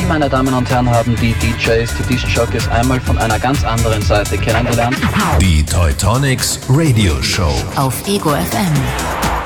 meine Damen und Herren, haben die DJs, die Disc-Jockeys einmal von einer ganz anderen Seite kennengelernt. Die Teutonics Radio Show auf Ego FM.